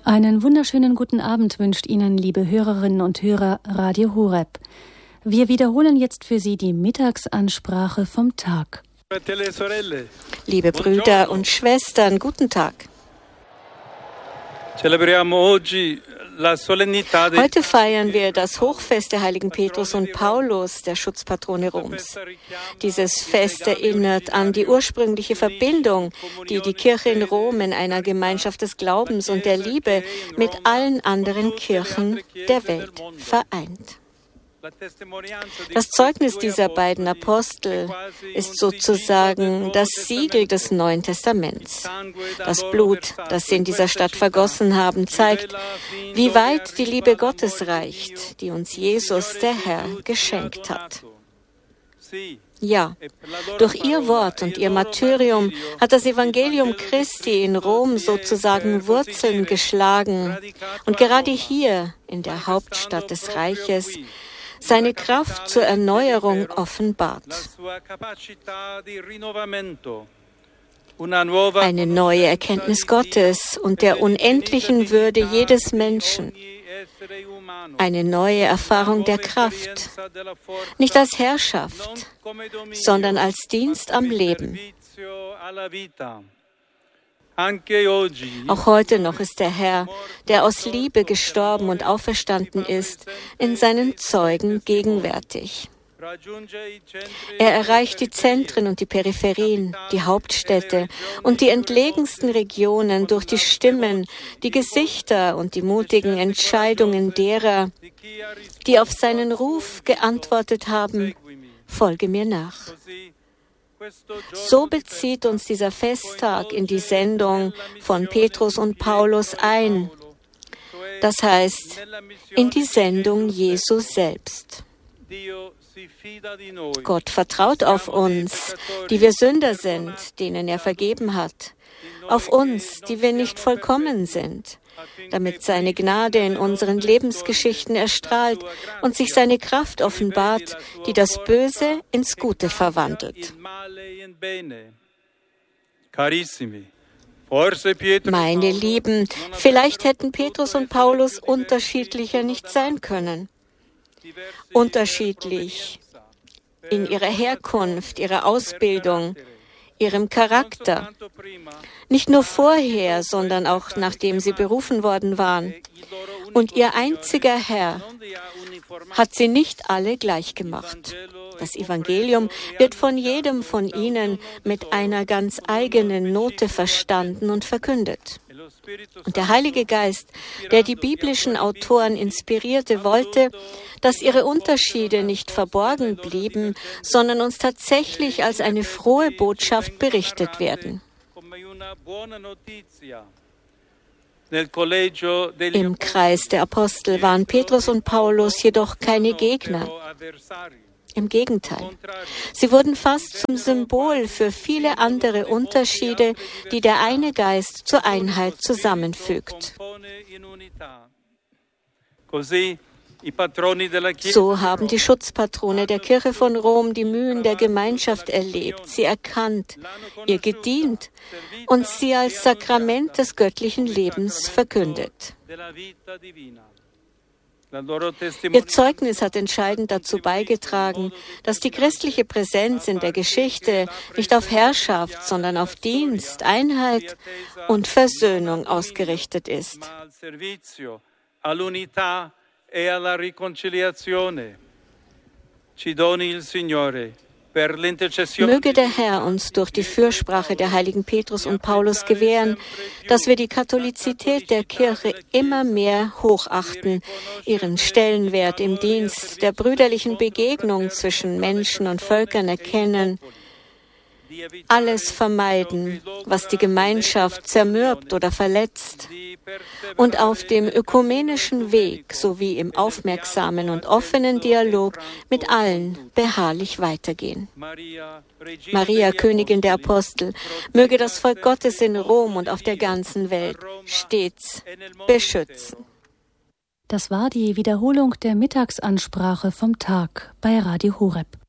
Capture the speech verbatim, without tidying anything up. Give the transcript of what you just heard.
Einen wunderschönen guten Abend wünscht Ihnen, liebe Hörerinnen und Hörer, Radio Horeb. Wir wiederholen jetzt für Sie die Mittagsansprache vom Tag. Liebe Brüder und Schwestern, guten Tag. Heute feiern wir das Hochfest der heiligen Petrus und Paulus, der Schutzpatrone Roms. Dieses Fest erinnert an die ursprüngliche Verbindung, die die Kirche in Rom in einer Gemeinschaft des Glaubens und der Liebe mit allen anderen Kirchen der Welt vereint. Das Zeugnis dieser beiden Apostel ist sozusagen das Siegel des Neuen Testaments. Das Blut, das sie in dieser Stadt vergossen haben, zeigt, wie weit die Liebe Gottes reicht, die uns Jesus, der Herr, geschenkt hat. Ja, durch ihr Wort und ihr Martyrium hat das Evangelium Christi in Rom sozusagen Wurzeln geschlagen und gerade hier, in der Hauptstadt des Reiches, seine Kraft zur Erneuerung offenbart. Eine neue Erkenntnis Gottes und der unendlichen Würde jedes Menschen. Eine neue Erfahrung der Kraft, nicht als Herrschaft, sondern als Dienst am Leben. Auch heute noch ist der Herr, der aus Liebe gestorben und auferstanden ist, in seinen Zeugen gegenwärtig. Er erreicht die Zentren und die Peripherien, die Hauptstädte und die entlegensten Regionen durch die Stimmen, die Gesichter und die mutigen Entscheidungen derer, die auf seinen Ruf geantwortet haben: Folge mir nach. So bezieht uns dieser Festtag in die Sendung von Petrus und Paulus ein. Das heißt, in die Sendung Jesu selbst. Gott vertraut auf uns, die wir Sünder sind, denen er vergeben hat, auf uns, die wir nicht vollkommen sind, damit seine Gnade in unseren Lebensgeschichten erstrahlt und sich seine Kraft offenbart, die das Böse ins Gute verwandelt. Meine Lieben, vielleicht hätten Petrus und Paulus unterschiedlicher nicht sein können. Unterschiedlich in ihrer Herkunft, ihrer Ausbildung, ihrem Charakter. Nicht nur vorher, sondern auch nachdem sie berufen worden waren. Und ihr einziger Herr hat sie nicht alle gleich gemacht. Das Evangelium wird von jedem von ihnen mit einer ganz eigenen Note verstanden und verkündet. Und der Heilige Geist, der die biblischen Autoren inspirierte, wollte, dass ihre Unterschiede nicht verborgen blieben, sondern uns tatsächlich als eine frohe Botschaft berichtet werden. Im Kreis der Apostel waren Petrus und Paulus jedoch keine Gegner. Im Gegenteil, sie wurden fast zum Symbol für viele andere Unterschiede, die der eine Geist zur Einheit zusammenfügt. So haben die Schutzpatrone der Kirche von Rom die Mühen der Gemeinschaft erlebt, sie erkannt, ihr gedient und sie als Sakrament des göttlichen Lebens verkündet. Ihr Zeugnis hat entscheidend dazu beigetragen, dass die christliche Präsenz in der Geschichte nicht auf Herrschaft, sondern auf Dienst, Einheit und Versöhnung ausgerichtet ist. Möge der Herr uns durch die Fürsprache der heiligen Petrus und Paulus gewähren, dass wir die Katholizität der Kirche immer mehr hochachten, ihren Stellenwert im Dienst der brüderlichen Begegnung zwischen Menschen und Völkern erkennen, alles vermeiden, was die Gemeinschaft zermürbt oder verletzt, und auf dem ökumenischen Weg sowie im aufmerksamen und offenen Dialog mit allen beharrlich weitergehen. Maria, Königin der Apostel, möge das Volk Gottes in Rom und auf der ganzen Welt stets beschützen. Das war die Wiederholung der Mittagsansprache vom Tag bei Radio Horeb.